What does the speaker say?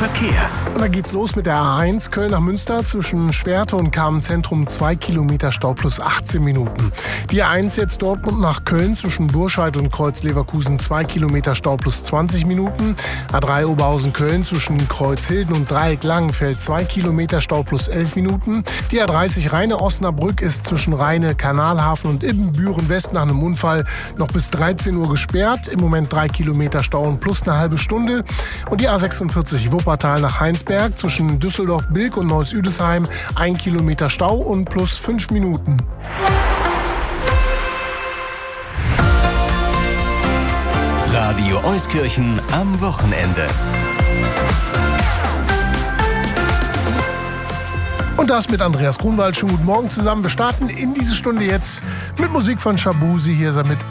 Verkehr. Und da geht's los mit der A1 Köln nach Münster zwischen Schwerte und Kamenz-Zentrum 2 Kilometer Stau plus 18 Minuten. Die A1 jetzt Dortmund nach Köln zwischen Burscheid und Kreuz-Leverkusen 2 Kilometer Stau plus 20 Minuten. A3 Oberhausen-Köln zwischen Kreuzhilden und Dreieck Langenfeld 2 Kilometer Stau plus 11 Minuten. Die A30 Rheine-Osnabrück ist zwischen Rheine, Kanalhafen und Ibbenbüren West nach einem Unfall noch bis 13 Uhr gesperrt. Im Moment 3 Kilometer Stau und plus eine halbe Stunde. Und die A46 Wuppertal nach Heinsberg zwischen Düsseldorf-Bilk und Neuss-Üdesheim 1 Kilometer Stau und plus 5 Minuten. Radio Euskirchen am Wochenende. Und das mit Andreas Grunwald. Schönen guten Morgen zusammen. Wir starten in diese Stunde jetzt mit Musik von Shabuzi. Hier ist er mit